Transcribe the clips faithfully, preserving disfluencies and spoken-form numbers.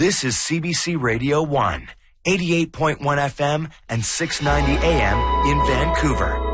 This is C B C Radio one, eighty-eight point one F M and six ninety A M in Vancouver.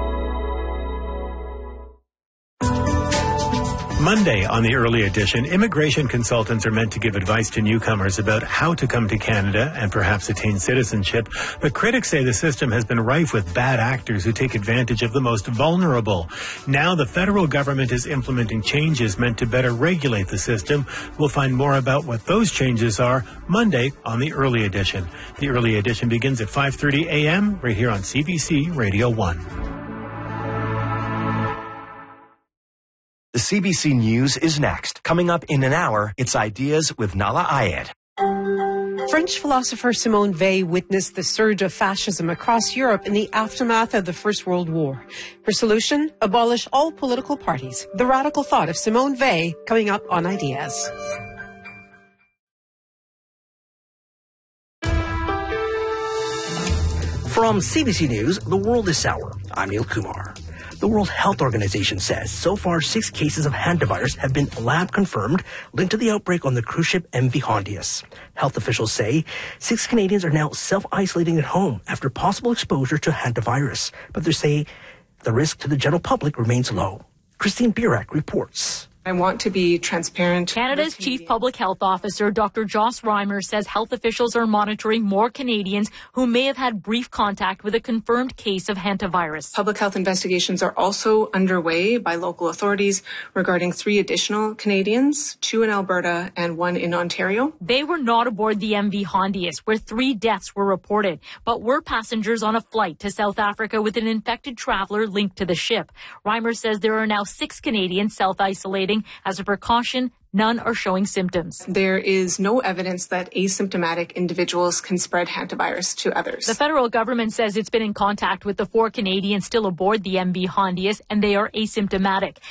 Monday on the Early Edition, immigration consultants are meant to give advice to newcomers about how to come to Canada and perhaps attain citizenship. But critics say the system has been rife with bad actors who take advantage of the most vulnerable. Now the federal government is implementing changes meant to better regulate the system. We'll find more about what those changes are Monday on the Early Edition. The Early Edition begins at five thirty A M right here on C B C Radio one. The C B C News is next. Coming up in an hour, it's Ideas with Nahlah Ayed. French philosopher Simone Weil witnessed the surge of fascism across Europe in the aftermath of the First World War. Her solution? Abolish all political parties. The radical thought of Simone Weil coming up on Ideas. From C B C News, The World This Hour, I'm Neil Kumar. The World Health Organization says so far six cases of hantavirus have been lab confirmed linked to the outbreak on the cruise ship M V Hondius. Health officials say six Canadians are now self-isolating at home after possible exposure to hantavirus, but they say the risk to the general public remains low. Christine Burak reports. I want to be transparent. Canada's Chief Public Health Officer, Doctor Joss Reimer, says health officials are monitoring more Canadians who may have had brief contact with a confirmed case of hantavirus. Public health investigations are also underway by local authorities regarding three additional Canadians, two in Alberta and one in Ontario. They were not aboard the M V Hondius, where three deaths were reported, but were passengers on a flight to South Africa with an infected traveler linked to the ship. Reimer says there are now six Canadians self-isolating. As a precaution, none are showing symptoms. There is no evidence that asymptomatic individuals can spread hantavirus to others. The federal government says it's been in contact with the four Canadians still aboard the M V Hondius, and they are asymptomatic.